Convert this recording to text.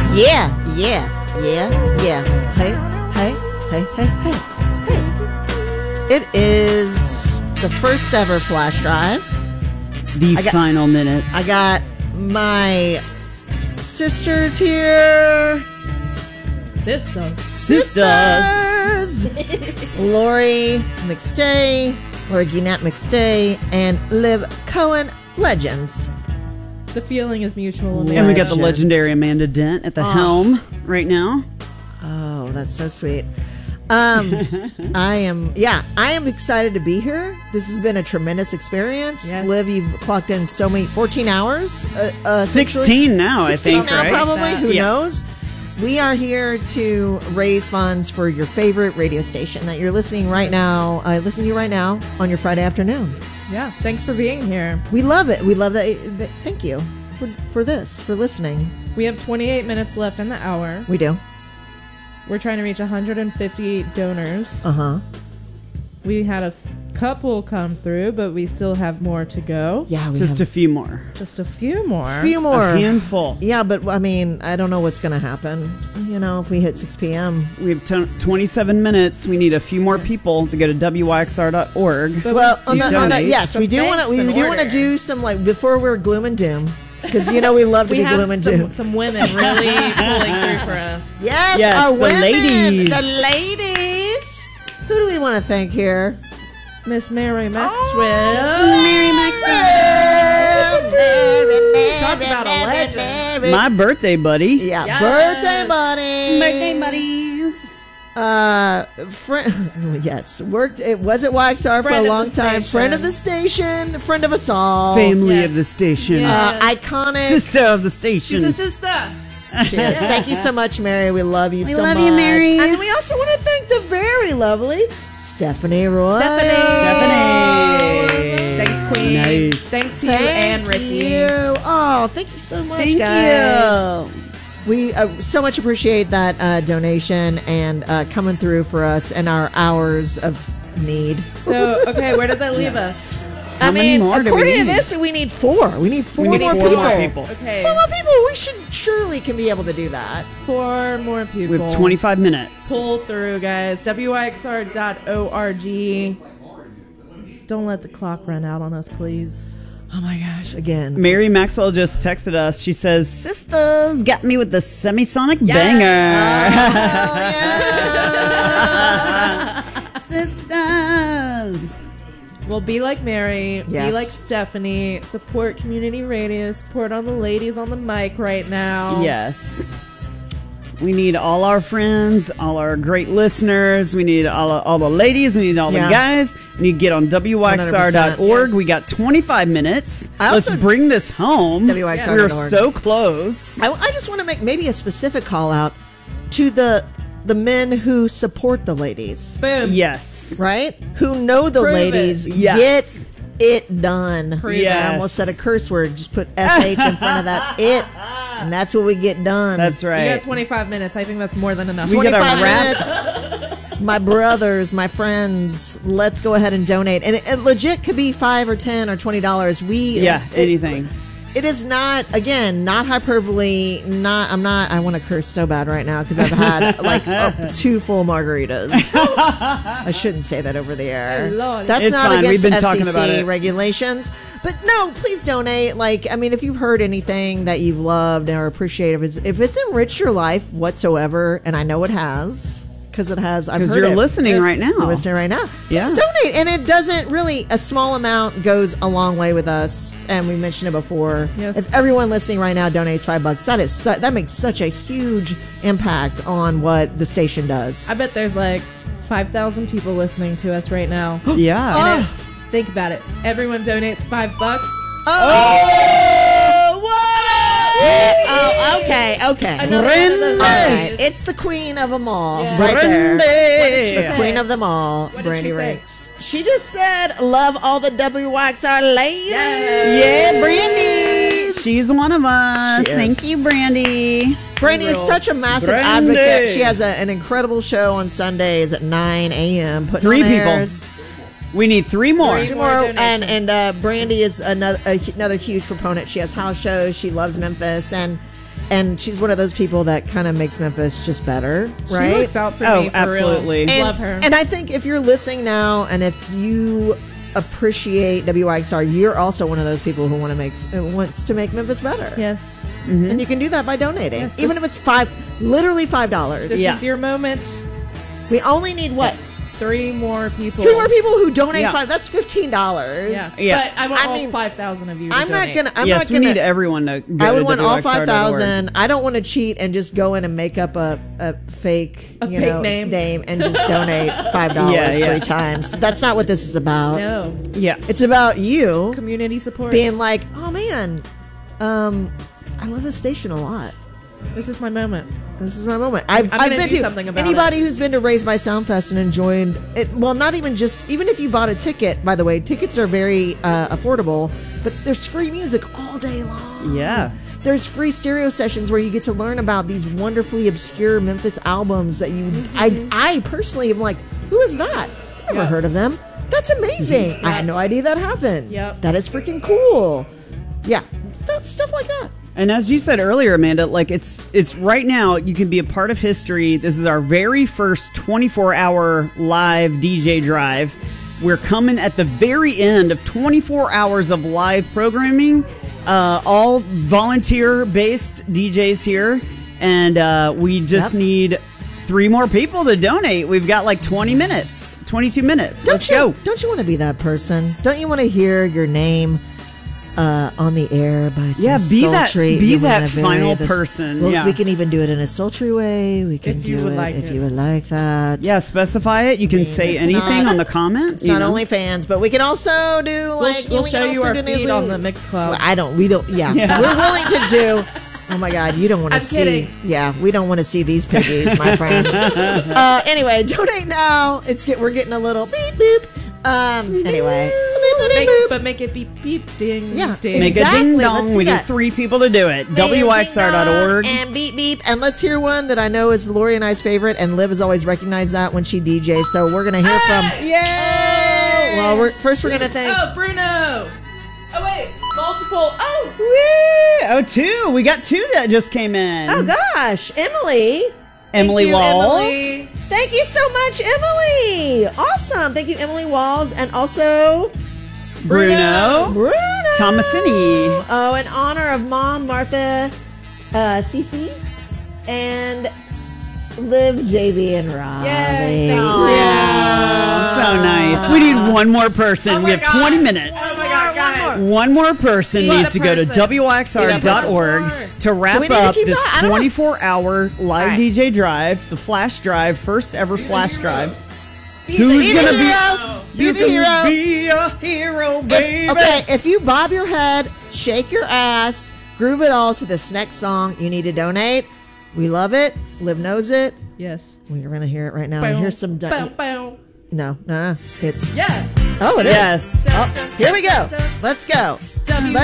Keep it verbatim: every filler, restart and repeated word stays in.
Yeah, yeah, yeah, yeah. Hey, hey, hey, hey, hey, hey. It is the first ever flash drive. The got, final minutes. I got my sisters here. Sisters. Sisters. Lori McStay, Lori Gwinnett McStay, and Liv Cohen, legends. The feeling is mutual. And we got the legendary Amanda Dent at the oh. helm right now. Oh, that's so sweet. Um, I am, yeah, I am excited to be here. This has been a tremendous experience. Yes. Liv, you've clocked in so many, fourteen hours? Uh, uh, sixteen now, sixteen I think, now, right? Probably, who yeah. knows? We are here to raise funds for your favorite radio station that you're listening right now, uh, listening to right now on your Friday afternoon. Yeah, thanks for being here. We love it. We love that. that thank you for, for this, for listening. We have twenty-eight minutes left in the hour. We do. We're trying to reach one hundred fifty donors. Uh-huh. We had a f- couple come through, but we still have more to go. Yeah, we Just have a few more. Just a few more. A few more. A handful. Yeah, but, I mean, I don't know what's going to happen. You know, if we hit six p.m. We have t- twenty-seven minutes. We need a few more people to go to W Y X R dot org. But well, on that, on that, yes, we do want to we, we do want to order. do some, like, before we're gloom and doom. Because, you know, we love to we be have gloom and some, doom. some women really pulling through for us. Yes, yes our the women. ladies. The ladies. Who do we want to thank here? Miss Mary Maxwell. Oh, Mary Maxwell. Mary, Mary, Talk about a legend. Mary. My birthday buddy. Yeah, yes. birthday buddy. Birthday buddies. Uh, friend, yes, worked. It was at Y X R for a long time. Station. Friend of the station, friend of us all. Family Yes. of the station. Yes. Uh, iconic. Sister of the station. She's a sister. She is. Thank you so much, Mary. We love you We so love much. you, Mary. And we also want to thank the very lovely Stephanie Roy. Stephanie. Stephanie. Thanks, Queen. Nice. Thanks to you Thank and Ricky. you. Oh, thank you so much, Thank guys. you. We uh, so much appreciate that uh, donation and uh, coming through for us and our hours of need. So, okay, where does that leave us? I How many mean, more do we according to need? this, we need four. We need four, We need more, four people. more people. Okay. Four more people. We should surely can be able to do that. Four more people. We have twenty-five minutes. Pull through, guys. W Y X R dot org. Don't let the clock run out on us, please. Oh my gosh! Again, Mary Maxwell just texted us. She says, "Sisters got me with the semisonic Yes. banger." Sisters. Well, be like Mary. Yes. Be like Stephanie. Support community radio. Support on the ladies on the mic right now. Yes. We need all our friends, all our great listeners. We need all, all the ladies. We need all Yeah. the guys. We need to get on W Y X R dot org. Yes. We got twenty-five minutes. I Let's also- bring this home. W Y X R dot org. We're so close. I, I just want to make maybe a specific call out to the the men who support the ladies, Boom. Yes. right? Who know the Prove ladies. it. Yes. Get it done. Prove it. I almost said a curse word. Just put S H in front of that. It. And that's what we get done. That's You right. got twenty-five minutes. I think that's more than enough. We gotta twenty-five wrap. minutes. My brothers, my friends, let's go ahead and donate. And it, it legit could be five or ten or twenty dollars. We Yeah, it- anything. It is not, again, not hyperbole. Not, I'm not. I want to curse so bad right now because I've had like uh, two full margaritas. I shouldn't say that over the air. Oh, Lord. That's It's not fine. against We've been F C C talking about it. regulations. But no, please donate. Like, I mean, if you've heard anything that you've loved or appreciated, if it's enriched your life whatsoever, and I know it has. Because it has, I've Because heard you're it. listening It's- right now. You're listening right now. Yeah. Please donate, and it doesn't really. A small amount goes a long way with us, and we mentioned it before. Yes. If everyone listening right now donates five bucks, that is su- that makes such a huge impact on what the station does. I bet there's like five thousand people listening to us right now. Yeah. And it- think about it. Everyone donates five bucks. Oh, what? Oh, okay, okay. Another one of those All days. right, it's the queen of them all, Yeah. right there. What did she The say? queen of them all, What did Brandy she say? Ranks. She just said, "Love all the W Y X R ladies." Yeah. Yeah, Brandy. She's one of us. She is. Thank you, Brandy. Brandy is such a massive Brandy. advocate. She has a, an incredible show on Sundays at nine a.m. Putting Three on people. airs. We need three more. Three Three more more, and donations. and uh, Brandy is another a, another huge proponent. She has house shows. She loves Memphis, and and she's one of those people that kind of makes Memphis just better, right? She looks out for Oh, me. For absolutely. Real. And, Love her. And I think if you're listening now, and if you appreciate W Y X R, you're also one of those people who want to make uh, wants to make Memphis better. yes. And you can do that by donating, Yes, even this- if it's five, literally five dollars. This Yeah. is your moment. We only need what? Three more people. Three more people who donate Yeah. five. That's fifteen dollars. Yeah. Yeah. But I want I all mean, five thousand of you. To I'm not donate. gonna. I'm yes, not we gonna. need everyone to go I would to want all W X R five dot org. thousand. I don't want to cheat and just go in and make up a, a fake, A you fake know, name. and just donate five dollars Yeah, yeah. three times. That's not what this is about. No. Yeah. It's about you Community support. being like, oh man, um, I love this station a lot. This is my moment. This is my moment. I've, I'm I've gonna been do to something about anybody it. who's been to Raised by Soundfest and enjoyed it. Well, not even just even if you bought a ticket. By the way, tickets are very uh, affordable, but there's free music all day long. Yeah. There's free stereo sessions where you get to learn about these wonderfully obscure Memphis albums that you. I I personally am like, who is that? Never Yeah. heard of them. That's amazing. I had no idea that happened. Yep. That is freaking cool. Yeah, stuff, stuff like that. And as you said earlier, Amanda, like it's it's right now you can be a part of history. This is our very first twenty-four hour live D J drive. We're coming at the very end of twenty-four hours of live programming, uh, all volunteer based D Js here, and uh, we just Yep. need three more people to donate. We've got like twenty minutes, twenty-two minutes. Don't Let's you, go. Don't you want to be that person? Don't you want to hear your name uh, on the air by some Yeah, be that- sultry? be you that wanna vary final this- person, Well, yeah. we can even do it in a sultry way. We can If do you would it like if it. you would like that. Yeah, specify it. You can say it's anything not- on the comment. It's you not know? only fans, but we can also do We'll, like we'll we show can you also our do feed nasally- on the Mix Club. Well, I don't. We don't. Yeah, we're willing to do. Oh my God, you don't want to I'm see. kidding. Yeah, we don't want to see these piggies, my friend. uh, anyway, donate now. It's get. We're getting a little beep beep. Um. Anyway. Beep, beep, Make, beep. but make it beep beep ding Yeah, ding. Make Exactly, a ding let's dong. do We need that. three people to do it. W Y X R dot org. And beep beep. And let's hear one that I know is Lori and I's favorite, and Liv has always recognized that when she D Js. So we're gonna hear from. Yay! Well, we're first we're gonna thank. Oh, Bruno. Oh wait, multiple. Oh, Woo! Oh, two. We got two that just came in. Oh gosh, Emily. Emily thank you, Walls. Emily. Thank you so much, Emily. Awesome. Thank you, Emily Walls, and also Bruno. Bruno Thomasini. Oh, in honor of Mom Martha, uh, Cece, and Liv, J B, and Robbie. Yay, thanks, Oh, so nice. We need one more person. Oh we my have God. twenty minutes. Oh my God, guys. One more person Be needs the to go to person. W Y X R dot org Be the person. to wrap Do we need to up keep this talking? I don't know. twenty-four hour live right. D J drive, the flash drive, first ever flash drive. Be Who's the gonna be- hero. Be You the can hero. be a hero, baby. If, okay, if you bob your head, shake your ass, groove it all to this next song, you need to donate. We love it. Liv knows it. Yes. We're gonna hear it right now. Bow, Here's some. bow, Don- bow. no, no, no. It's. Yeah. Oh, it is. Yes. Oh, here we go. Let's go. W